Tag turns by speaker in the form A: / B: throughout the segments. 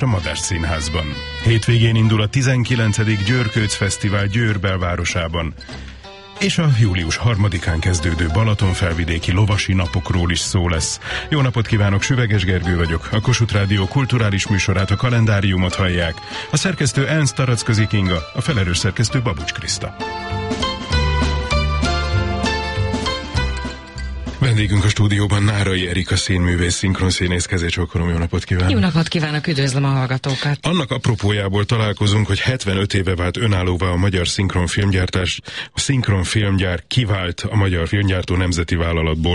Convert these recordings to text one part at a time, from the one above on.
A: a Madách Színházban. Hétvégén indul a 19. Győrkőc Fesztivál Győr belvárosában. És a július 3-án kezdődő Balatonfelvidéki lovasi napokról is szó lesz. Jó napot kívánok, Süveges Gergő vagyok. A Kossuth Rádió kulturális műsorát, a kalendáriumot hallják. A szerkesztő Ernst Taracközi Kinga, a felelős szerkesztő Babucs Kriszta. Vendégünk a stúdióban Nárai Erika színművész, szinkronszínész. Kezécsókolom, jó napot kívánok!
B: Jó napot kívánok, üdvözlöm a hallgatókat!
A: Annak apropójából találkozunk, hogy 75 éve vált önállóvá a magyar szinkronfilmgyártás. A szinkronfilmgyár kivált a Magyar Filmgyártó Nemzeti Vállalatból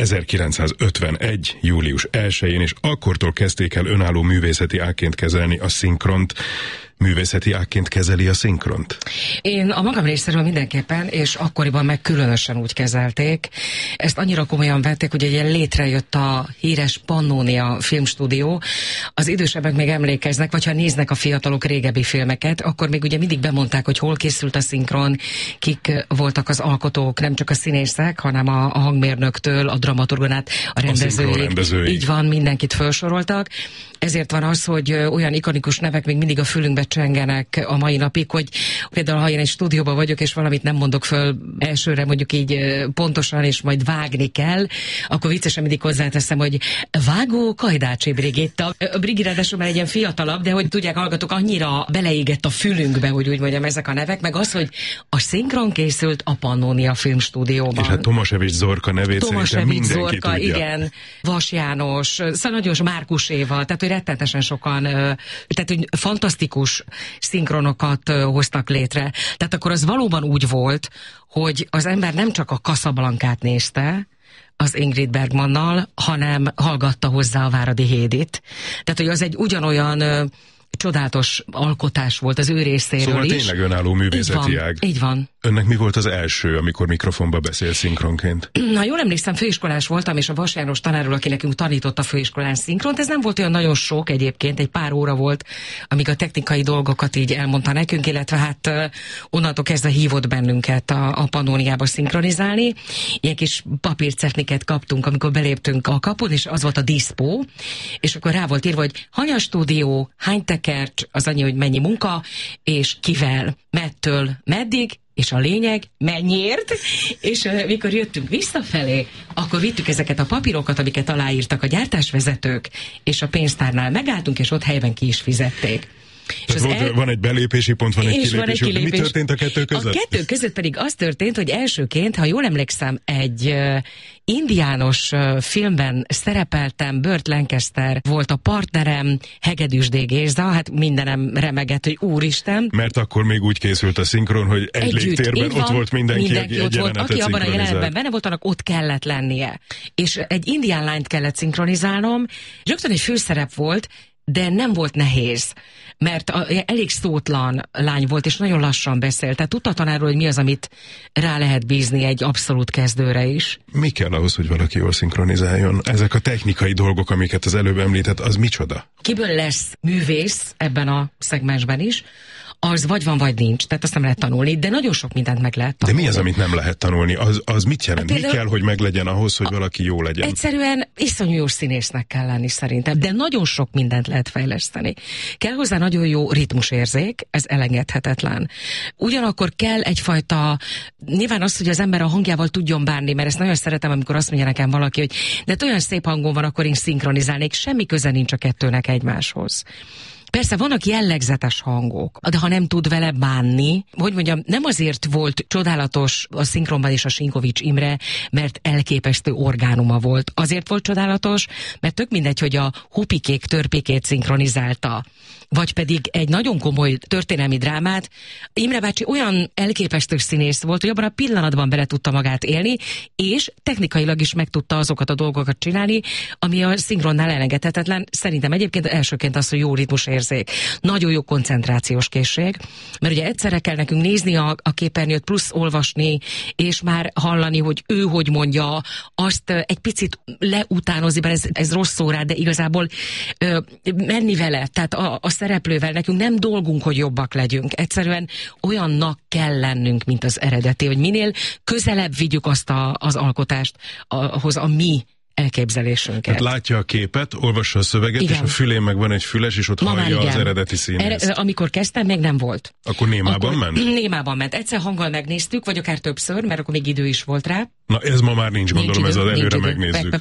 A: 1951. július 1-én, és akkortól kezdték el önálló művészeti ágként kezelni a szinkront. Művészeti ágként kezeli a szinkront?
B: Én a magam részéről mindenképpen, és akkoriban meg különösen úgy kezelték. Ezt annyira komolyan vették, hogy ugye létrejött a híres Pannónia filmstúdió. Az idősebbek még emlékeznek, vagy ha néznek a fiatalok régebbi filmeket, akkor még ugye mindig bemondták, hogy hol készült a szinkron, kik voltak az alkotók, nem csak a színészek, hanem a hangmérnöktől, a dramaturgon át a rendezőig. Így van, mindenkit felsoroltak. Ezért van az, hogy olyan ikonikus nevek még mindig a fülünkbe csengenek a mai napig, hogy például ha én egy stúdióban vagyok, és valamit nem mondok föl elsőre mondjuk így pontosan, és majd vágni kell, akkor viccesen mindig hozzáteszem, hogy vágó Kajdácsi Brigitta. A Brigi ráadásul már egy ilyen fiatalabb, de hogy tudják, hallgatók, annyira beleégett a fülünkbe, hogy úgy mondjam, ezek a nevek, meg az, hogy a szinkron készült a Pannónia filmstúdióban.
A: És hát Tomasevics Zorka nevét szerintem mindenki
B: Zorka,
A: tudja. Igen.
B: Vas János, szóval nagyon Márkus Éva, tehát hogy rettenetesen sokan, tehát hogy fantasztikus szinkronokat hoztak létre. Tehát akkor az valóban úgy volt, hogy az ember nem csak a Casablancát nézte, az Ingrid Bergmannal, hanem hallgatta hozzá a Váradi Hédit. Tehát, hogy az egy ugyanolyan csodálatos alkotás volt az ő részéről
A: szóval
B: is.
A: Tényleg önálló művészeti ág.
B: Így van.
A: Önnek mi volt az első, amikor mikrofonba beszél szinkronként?
B: Na, jól emlékszem, főiskolás voltam, és a Vas János tanárról, aki nekünk tanított a főiskolán szinkront, ez nem volt olyan nagyon sok egyébként, egy pár óra volt, amíg a technikai dolgokat így elmondta nekünk, illetve hát onnantól kezdve hívott bennünket a Pannóniába szinkronizálni. Ilyen kis papírcetniket kaptunk, amikor beléptünk a kapun, és az volt a diszpó, és akkor rá volt írva, hogy hanyas stúdió, hány tekercs, az annyi, hogy mennyi munka, és kivel, mettől, meddig, és a lényeg, mennyiért, és mikor jöttünk visszafelé, akkor vittük ezeket a papírokat, amiket aláírtak a gyártásvezetők, és a pénztárnál megálltunk, és ott helyben ki is fizették.
A: Van egy belépési pont, van egy kilépési pont. Mi történt a kettő között?
B: A kettő között pedig az történt, hogy elsőként, ha jól emlékszem, egy indiános filmben szerepeltem, Burt Lancaster volt a partnerem, Hegedűs D. Géza, hát mindenem remegett, hogy úristen.
A: Mert akkor még úgy készült a szinkron, hogy egy légtérben ott volt mindenki
B: ott volt, aki abban a jelenetben benne volt, annak ott kellett lennie. És egy indián lányt kellett szinkronizálnom, és rögtön egy főszerep volt, de nem volt nehéz, mert elég szótlan lány volt, és nagyon lassan beszélt. Tehát tudta a tanárról, hogy mi az, amit rá lehet bízni egy abszolút kezdőre is.
A: Mi kell ahhoz, hogy valaki jól szinkronizáljon? Ezek a technikai dolgok, amiket az előbb említett, az micsoda?
B: Kiből lesz művész ebben a szegmensben is, az vagy van, vagy nincs, tehát azt nem lehet tanulni, de nagyon sok mindent meg lehet tanulni.
A: De mi az, amit nem lehet tanulni? Az mit jelent? Mi kell, hogy meglegyen ahhoz, hogy valaki jó legyen?
B: Egyszerűen iszonyú jó színésznek kell lenni szerintem, de nagyon sok mindent lehet fejleszteni. Kell hozzá nagyon jó ritmusérzék, ez elengedhetetlen. Ugyanakkor kell egyfajta, nyilván az, hogy az ember a hangjával tudjon bánni, mert ezt nagyon szeretem, amikor azt mondja nekem valaki, hogy de olyan szép hangom van, akkor én szinkronizálnék, semmi köze nincs a kettőnek egymáshoz. Persze vannak jellegzetes hangok, de ha nem tud vele bánni, hogy mondjam, nem azért volt csodálatos a szinkronban is a Sinkovics Imre, mert elképesztő orgánuma volt. Azért volt csodálatos, mert tök mindegy, hogy a Hupikék törpékét szinkronizálta, vagy pedig egy nagyon komoly történelmi drámát. Imre bácsi olyan elképesztő színész volt, hogy abban a pillanatban bele tudta magát élni, és technikailag is meg tudta azokat a dolgokat csinálni, ami a szinkronnál elengedhetetlen. Szerintem egyébként elsőként az, hogy jó ritmusérzék, nagyon jó koncentrációs készség, mert ugye egyszerre kell nekünk nézni a képernyőt, plusz olvasni, és már hallani, hogy ő hogy mondja, azt egy picit leutánozni, mert ez rossz szó rá, de igazából menni vele, tehát a szereplővel nekünk nem dolgunk, hogy jobbak legyünk. Egyszerűen olyannak kell lennünk, mint az eredeti, hogy minél közelebb vigyük azt az alkotást ahhoz a mi elképzelésünket.
A: Tehát látja a képet, olvassa a szöveget, igen. És a fülén meg van egy füles, és ott hallja az eredeti színészt.
B: Amikor kezdtem, még nem volt.
A: Akkor némában ment?
B: Némában ment. Egyszer hanggal megnéztük, vagy akár többször, mert akkor még idő is volt rá.
A: Na ez ma már nincs, gondolom, ez az előre megnézzük.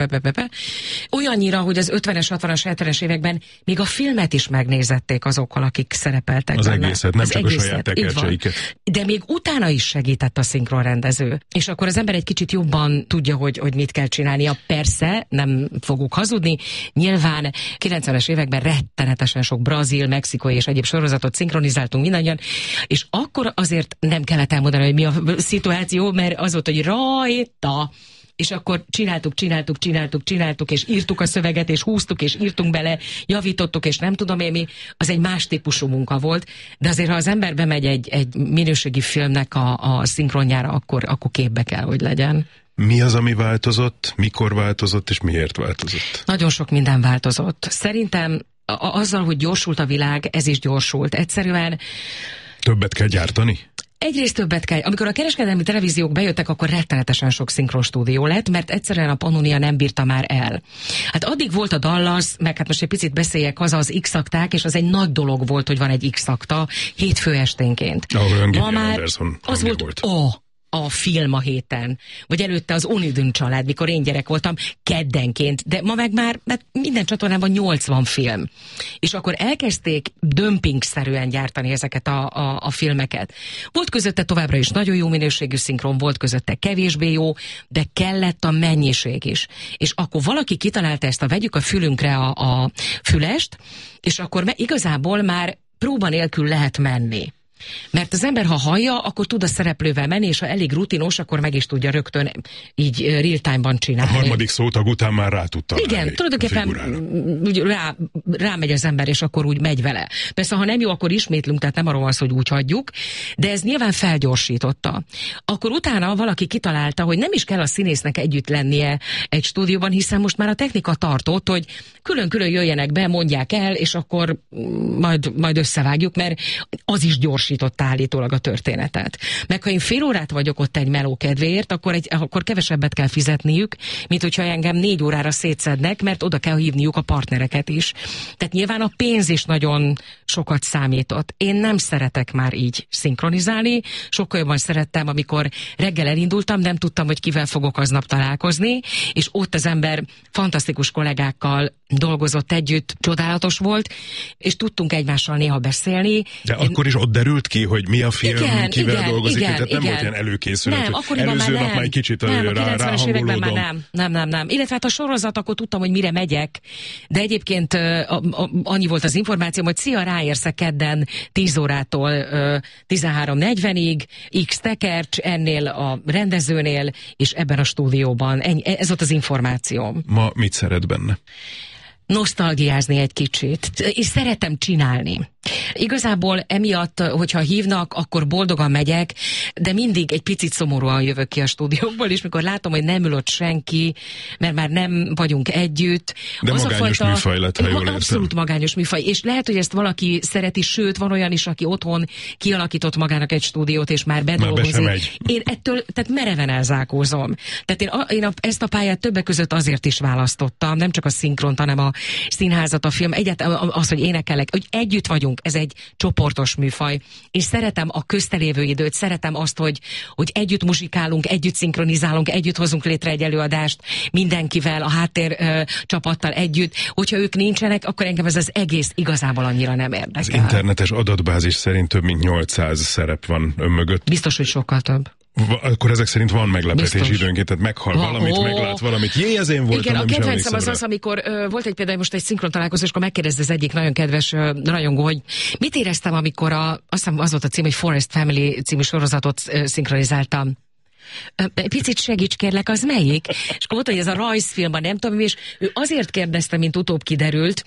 B: Olyannyira, hogy az 50-es, 60-as, 70-es években még a filmet is megnézették azokkal, akik szerepeltek
A: az
B: benne.
A: Egészet, nem csak a saját tekercseiket.
B: De még utána is segített a szinkronrendező. És akkor az ember egy kicsit jobban tudja, hogy mit kell csinálnia. Persze, nem fogok hazudni. Nyilván 90-es években rettenetesen sok brazil, mexikai és egyéb sorozatot szinkronizáltunk mindannyian, és akkor azért nem kellett elmondani, hogy mi a szituáció, mert az volt, hogy rajta, és akkor csináltuk, és írtuk a szöveget, és húztuk, és írtunk bele, javítottuk, és nem tudom én mi, az egy más típusú munka volt, de azért, ha az ember bemegy egy minőségi filmnek a szinkronjára, akkor képbe kell, hogy legyen.
A: Mi az, ami változott, mikor változott, és miért változott?
B: Nagyon sok minden változott. Szerintem azzal, hogy gyorsult a világ, ez is gyorsult. Egyszerűen...
A: Többet kell gyártani?
B: Egyrészt többet kell. Amikor a kereskedelmi televíziók bejöttek, akkor rettenetesen sok szinkronstúdió lett, mert egyszerűen a Pannonia nem bírta már el. Hát addig volt a Dallas, meg hát most egy picit beszéljek haza, az X-akták, és az egy nagy dolog volt, hogy van egy X-akta hétfő esténként.
A: Ma már
B: az volt. A film a héten, vagy előtte az Onidön család, mikor én gyerek voltam, keddenként, de ma meg már minden csatornában 80 film. És akkor elkezdték dömpingszerűen gyártani ezeket a filmeket. Volt közötte továbbra is nagyon jó minőségű szinkron, volt közötte kevésbé jó, de kellett a mennyiség is. És akkor valaki kitalálta ezt vegyük a fülünkre a fülest, és akkor igazából már próba nélkül lehet menni. Mert az ember, ha hallja, akkor tud a szereplővel menni, és ha elég rutinos, akkor meg is tudja rögtön így real-time-ban csinálni.
A: A harmadik szótag után már rá tudta.
B: Igen, tulajdonképpen rámegy az ember, és akkor úgy megy vele. Persze, ha nem jó, akkor ismétlünk, tehát nem arról van szó, hogy úgy hagyjuk, de ez nyilván felgyorsította. Akkor utána valaki kitalálta, hogy nem is kell a színésznek együtt lennie egy stúdióban, hiszen most már a technika tartott, hogy külön-külön jöjjenek be, mondják el, és akkor majd összevágjuk, mert az is gyors állítólag a történetet. Meg ha én fél órát vagyok ott egy meló kedvéért, akkor kevesebbet kell fizetniük, mint hogyha engem 4 órára szétszednek, mert oda kell hívniuk a partnereket is. Tehát nyilván a pénz is nagyon sokat számított. Én nem szeretek már így szinkronizálni, sokkal jobban szerettem, amikor reggel elindultam, nem tudtam, hogy kivel fogok aznap találkozni, és ott az ember fantasztikus kollégákkal dolgozott együtt, csodálatos volt, és tudtunk egymással néha beszélni.
A: De akkor is ott derült ki, hogy mi a film, kivel dolgozik, tehát nem volt ilyen előkészület.
B: Nem,
A: előző nap már egy kicsit ráhangolódom.
B: Nem. Illetve hát a sorozat, akkor tudtam, hogy mire megyek, de egyébként annyi volt az információm, hogy szia, ráérsz kedden 10 órától 13:40-ig, X tekercs, ennél a rendezőnél, és ebben a stúdióban. Ez volt az információm.
A: Ma mit szeret benne?
B: Nosztalgiázni egy kicsit, és szeretem csinálni. Igazából emiatt, hogyha hívnak, akkor boldogan megyek, de mindig egy picit szomorúan jövök ki a stúdiókból, és mikor látom, hogy nem ül ott senki, mert már nem vagyunk együtt.
A: De az magányos műfaj lett, ha jól értem.
B: Abszolút magányos műfaj, és lehet, hogy ezt valaki szereti, sőt, van olyan is, aki otthon kialakított magának egy stúdiót, és már bedolgozik. Én ettől, tehát mereven elzárkózom. Tehát én ezt a pályát többek között azért is választottam, nem csak a szinkront, hanem a színházat, a film, egyáltalán az, hogy énekelek, hogy együtt vagyunk, ez egy csoportos műfaj, és szeretem a köztelévő időt, szeretem azt, hogy együtt muzsikálunk, együtt szinkronizálunk, együtt hozunk létre egy előadást mindenkivel, a háttér csapattal együtt. Hogyha ők nincsenek, akkor engem ez az egész igazából annyira nem érdekel.
A: Az internetes adatbázis szerint több mint 800 szerep van ön mögött.
B: Biztos, hogy sokkal több.
A: Akkor ezek szerint van meglepetés időnként, tehát meghal valamit, meglát valamit. Az én voltam,
B: igen, a kedvencem az, amikor volt például most egy szinkron találkozó, és akkor megkérdezte az egyik nagyon kedves rajongó, hogy mit éreztem, amikor azt hiszem az volt a cím, hogy Forest Family című sorozatot szinkronizáltam. Picit segíts kérlek, az melyik? És akkor volt, hogy ez a rajzfilm, nem tudom, és ő azért kérdezte, mint utóbb kiderült,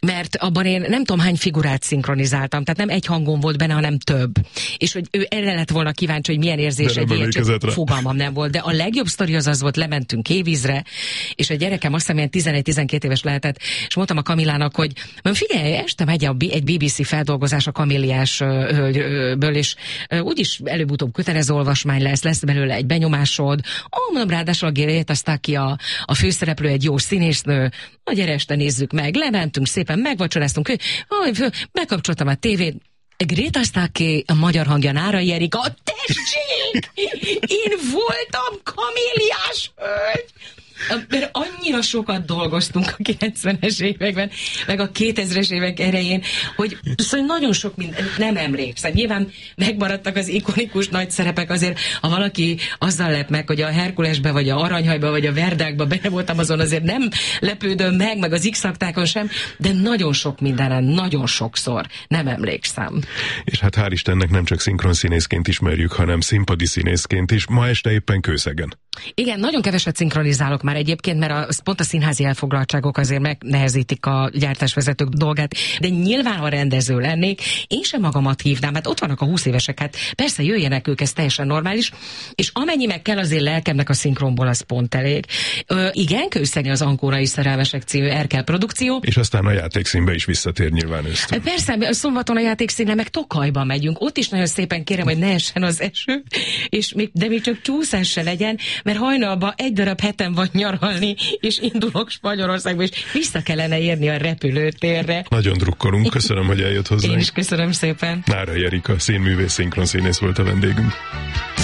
B: mert abban én nem tudom hány figurát szinkronizáltam, tehát nem egy hangon volt benne, hanem több. És hogy ő erre lett volna kíváncsi, hogy milyen érzés egy ilyen, fogalmam nem volt. De a legjobb sztori az volt, lementünk Kévízre, és a gyerekem azt hiszem ilyen 11-12 éves lehetett, és mondtam a Kamilának, hogy figyelj, este megy egy BBC feldolgozás a Kamiliás hölgyből, és úgyis előbb-utóbb kötelező olvasmány lesz belőle egy benyomásod. Mondom, ráadásul a Greta Stacchi a főszereplő, egy jó színésznő, na gyere este nézzük meg, lementünk szépen, megvacsoráztunk, bekapcsoltam a tévét, Greta Stacchi, a magyar hangja Nárai Erika, tessék! Én voltam Kamiliás hölgy! Mert annyira sokat dolgoztunk a 90-es években, meg a 2000-es évek elején, hogy szóval nagyon sok minden, nem emlékszem. Nyilván megmaradtak az ikonikus nagy szerepek, azért, ha valaki azzal lep meg, hogy a Herkulesbe, vagy a Aranyhajba, vagy a Verdákba benne voltam, azon azért nem lepődöm meg az X-aktákon sem, de nagyon sok mindenen, nagyon sokszor nem emlékszem.
A: És hát hál' Istennek nem csak szinkronszínészként ismerjük, hanem színpadi színészként is. Ma este éppen Kőszegen.
B: Igen, nagyon keveset szinkronizálok már egyébként, mert pont a színházi elfoglaltságok azért megnehezítik a gyártásvezetők dolgát, de nyilván, ha rendező lennék, én sem magamat hívnám, hát ott vannak a 20 évesek, hát persze jöjjenek ők, ez teljesen normális, és amennyi meg kell azért lelkemnek a szinkronból, az pont elég. Igen, Kőszegen az Ankórai Szerelmesek című Erkel produkció. És
A: aztán a játékszínbe is visszatér nyilván ősztől.
B: Persze, szombaton a játékszínre meg Tokajba megyünk, ott is nagyon szépen kérem, hogy ne essen az eső, de még csak csúszás se legyen, mert hajnalban egy darab heten van nyaralni, és indulok Spanyolországba, és vissza kellene érni a repülőtérre.
A: Nagyon drukkolunk, köszönöm, hogy eljött hozzánk.
B: Én is köszönöm szépen.
A: Nárai Erika, színművész, szinkronszínész volt a vendégünk.